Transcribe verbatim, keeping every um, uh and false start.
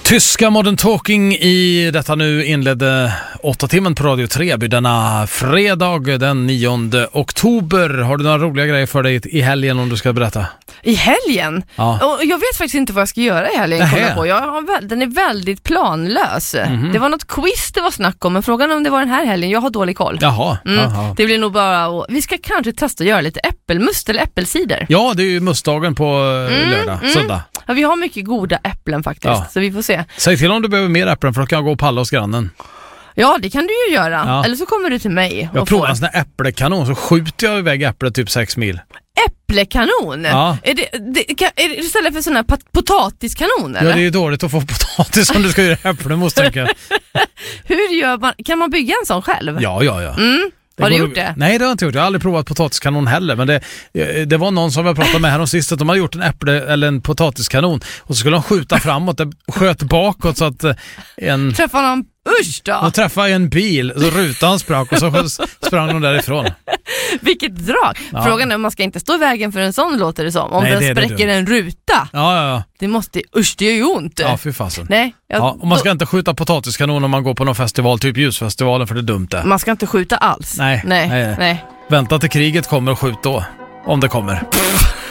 Tyska Modern Talking i detta nu inledde åtta timmen på Radio Treby denna fredag den nionde oktober. Har du några roliga grejer för dig i helgen om du ska berätta? I helgen? Ja. Och jag vet faktiskt inte vad jag ska göra i helgen. Kolla på. Jag har, den är väldigt planlös. Mm-hmm. Det var något quiz det var snack om, men frågan om det var den här helgen. Jag har dålig koll. Jaha. Mm. Jaha. Det blir nog bara... Och vi ska kanske testa att göra lite äppelmust eller äppelcider. Ja, det är ju mustdagen på mm, lördag, mm. söndag. Ja, vi har mycket goda äpplen faktiskt, ja. Så vi får se. Säg till om du behöver mer äpplen för att kan gå och palla hos grannen. Ja, det kan du ju göra. Ja. Eller så kommer du till mig. Jag provar en sån här äpplekanon så skjuter jag iväg äpplet typ sex mil. Äpplekanon? Ja. Är det, det, kan, är det istället för sån här pat- potatiskanon eller? Ja, det är ju dåligt att få potatis om du ska göra äpplemost, tänker jag. Hur gör man? Kan man bygga en sån själv? Ja, ja, ja. Mm. Har du gjort det? Nej, det har jag inte gjort. Jag har aldrig provat potatiskanon heller. Men det, det var någon som jag pratade med här om sist att de hade gjort en äpple eller en potatiskanon. Och så skulle de skjuta framåt. Det sköt bakåt så att en... Träffade någon... Usch då! De träffade en bil, så rutan sprack och så sprang de därifrån. Vilket drag! Ja. Frågan är om man ska inte stå i vägen för en sån, låter det som. Om Nej, den det spräcker det en ruta. Ja, ja, ja. Det måste... Usch, det gör ju ont. Ja, fy fasen. Nej. Jag, ja, och man ska då... inte skjuta potatiskanon om man går på någon festival, typ ljusfestivalen, för det är dumt det. Man ska inte skjuta alls. Nej. Nej. Nej. Nej. Vänta till kriget kommer och skjut då. Om det kommer.